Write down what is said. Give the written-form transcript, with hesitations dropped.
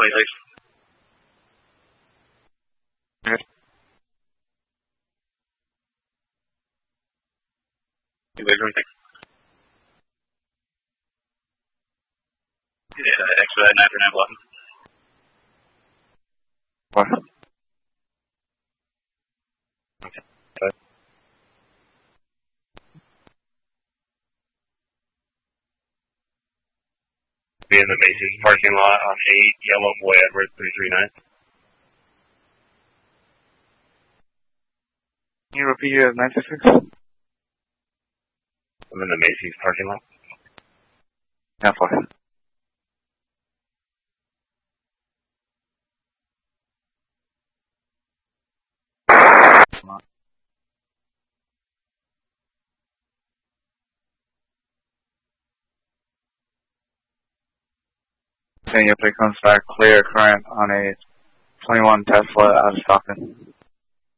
26. Good. Wait, 26. Yeah, expedite 939 blocking. What? Okay. Be in the Macy's parking lot on 8 Yellow Boy Edward 339. Can you repeat your 966? I'm in the Macy's parking lot. Yeah, fine. Then your plate comes back clear current on a 21 Tesla out of Stockton.